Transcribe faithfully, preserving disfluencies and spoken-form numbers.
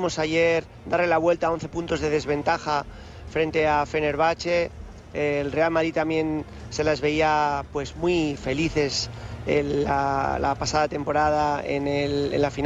vimos ayer darle la vuelta a once puntos de desventaja frente a Fenerbahce. El Real Madrid también se las veía pues muy felices en la, la pasada temporada en, el, en la final